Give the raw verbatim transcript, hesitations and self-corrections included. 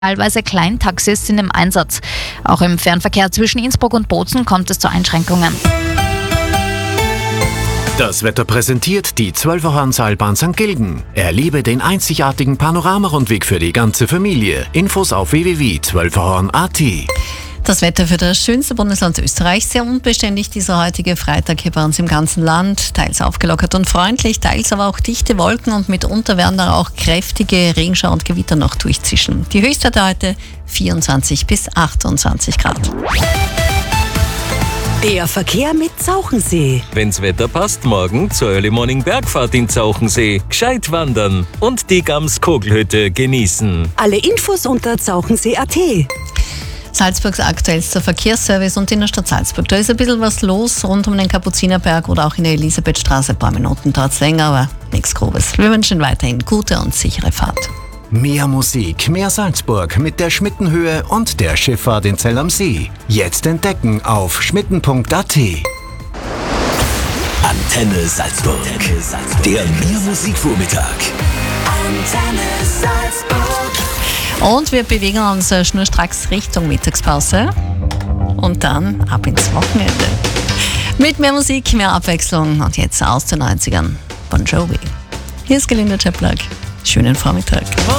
Teilweise Kleintaxis sind im Einsatz. Auch im Fernverkehr zwischen Innsbruck und Bozen kommt es zu Einschränkungen. Das Wetter präsentiert die Zwölferhornseilbahn Sankt Gilgen. Erlebe den einzigartigen Panoramarundweg für die ganze Familie. Infos auf w w w punkt zwölferhorn punkt a t. Das Wetter für das schönste Bundesland Österreichs, sehr unbeständig dieser heutige Freitag hier bei uns im ganzen Land. Teils aufgelockert und freundlich, teils aber auch dichte Wolken und mitunter werden da auch kräftige Regenschauer und Gewitter noch durchzischen. Die Höchstwerte heute vierundzwanzig bis achtundzwanzig Grad. Der Verkehr mit Zauchensee. Wenn's Wetter passt, morgen zur Early Morning Bergfahrt in Zauchensee. Gescheit wandern und die Gams-Kogelhütte genießen. Alle Infos unter zauchensee punkt a t. Salzburgs aktuellster Verkehrsservice und in der Stadt Salzburg. Da ist ein bisschen was los rund um den Kapuzinerberg oder auch in der Elisabethstraße. Ein paar Minuten dauert es länger, aber nichts Grobes. Wir wünschen weiterhin gute und sichere Fahrt. Mehr Musik, mehr Salzburg mit der Schmittenhöhe und der Schifffahrt in Zell am See. Jetzt entdecken auf schmitten punkt a t. Antenne Salzburg. Antenne Salzburg. Der Mehr Musikvormittag. Antenne Salzburg. Und wir bewegen uns schnurstracks Richtung Mittagspause und dann ab ins Wochenende. Mit mehr Musik, mehr Abwechslung und jetzt aus den neunzigern. Bon Jovi. Hier ist Gelinda Chaplak. Schönen Vormittag.